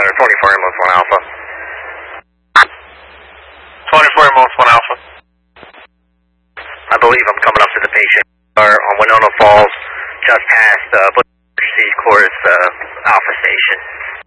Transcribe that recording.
there, 24 ambulance 1 Alpha. 24 ambulance 1 Alpha. I believe I'm coming up to the patient on Winona Falls, just past Butcher C course, Alpha Station.